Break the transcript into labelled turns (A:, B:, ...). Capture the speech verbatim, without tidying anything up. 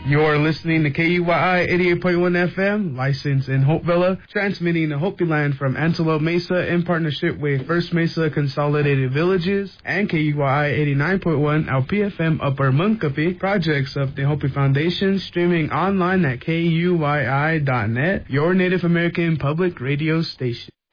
A: You're listening to K U Y I eighty-eight point one F M, licensed in Hopevilla, transmitting to Hopi Land from Antelope Mesa in partnership with First Mesa Consolidated Villages and K U Y I eighty-nine point one L P F M Upper Munkapi, projects of the Hopi Foundation, streaming online at K U Y I dot net, your Native American public radio station.